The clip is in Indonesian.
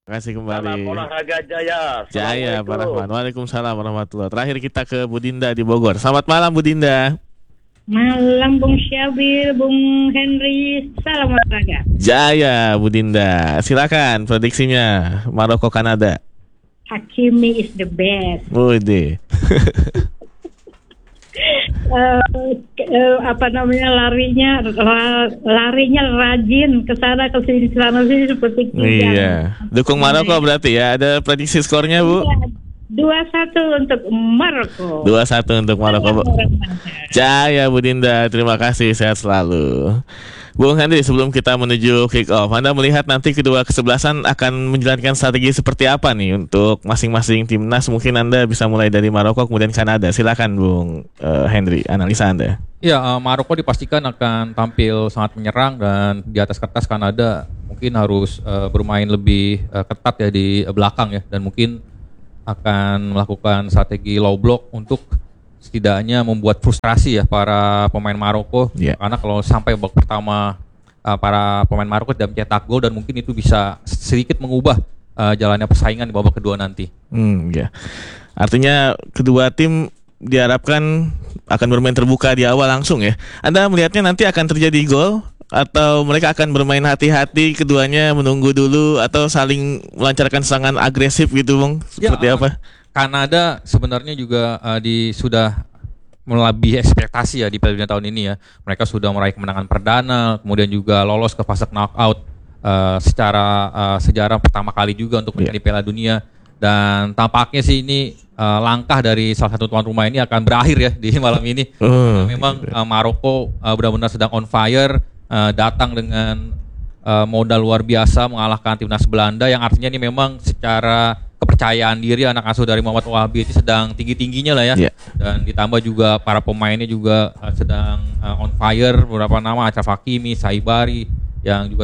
Kasih Salam kembali. olahraga jaya. Jaya, Pak Rahman. Assalamualaikum. Waalaikumsalam warahmatullahi. Terakhir kita ke Bu Dinda di Bogor. Selamat malam, Bu Dinda. Malam Bung Syabil, Bung Henry, salam olahraga. Jaya, Bu Dinda. Silakan prediksinya. Maroko Kanada. Hakimi is the best. Wede. Apa namanya larinya rajin ke sana ke sini seperti kijang. Iya. Dukung Maroko berarti ya. Ada prediksi skornya, Bu? 2-1 untuk Maroko. 2-1 untuk Maroko. Jaya, Bu Dinda. Terima kasih. Sehat selalu. Bung Henry, sebelum kita menuju kick off, Anda melihat nanti kedua kesebelasan akan menjalankan strategi seperti apa nih untuk masing-masing timnas? Mungkin Anda bisa mulai dari Maroko kemudian Kanada. Silakan Bung Henry, analisa Anda. Ya, Maroko dipastikan akan tampil sangat menyerang dan di atas kertas Kanada mungkin harus bermain lebih ketat ya di belakang ya, dan mungkin akan melakukan strategi low block untuk setidaknya membuat frustrasi ya para pemain Maroko. Yeah. Karena kalau sampai babak pertama para pemain Maroko tidak mencetak gol, dan mungkin itu bisa sedikit mengubah jalannya persaingan di babak kedua nanti. Ya. Artinya kedua tim diharapkan akan bermain terbuka di awal langsung ya. Anda melihatnya nanti akan terjadi gol atau mereka akan bermain hati-hati, keduanya menunggu dulu atau saling melancarkan serangan agresif gitu, Bung? Seperti apa? Kanada sebenarnya juga sudah melebihi ekspektasi ya di Piala Dunia tahun ini ya. Mereka sudah meraih kemenangan perdana, kemudian juga lolos ke fase knockout secara sejarah pertama kali juga untuk menjadi Piala Dunia. Dan tampaknya sih ini langkah dari salah satu tuan rumah ini akan berakhir ya di malam ini. Memang Maroko benar-benar sedang on fire, datang dengan modal luar biasa mengalahkan timnas Belanda, yang artinya ini memang secara kepercayaan diri anak asuh dari Muhammad Wahabi itu sedang tinggi-tingginya lah ya. Dan ditambah juga para pemainnya juga sedang on fire, beberapa nama Achraf Hakimi, Saibari yang juga